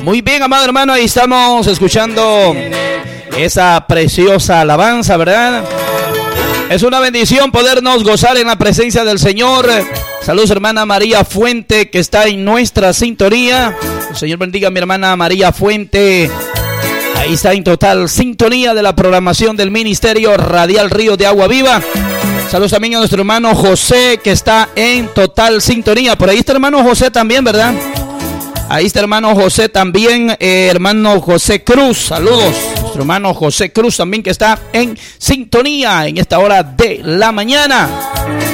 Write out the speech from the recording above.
Muy bien, amado hermano, ahí estamos escuchando esa preciosa alabanza, ¿verdad? Es una bendición podernos gozar en la presencia del Señor. Saludos, hermana María Fuente, que está en nuestra sintonía. El Señor bendiga a mi hermana María Fuente. Ahí está en total sintonía de la programación del Ministerio Radial Río de Agua Viva. Saludos también a nuestro hermano José, que está en total sintonía. Por ahí está hermano José también, ¿verdad? Ahí está hermano José también, hermano José Cruz. Saludos, nuestro hermano José Cruz también, que está en sintonía en esta hora de la mañana.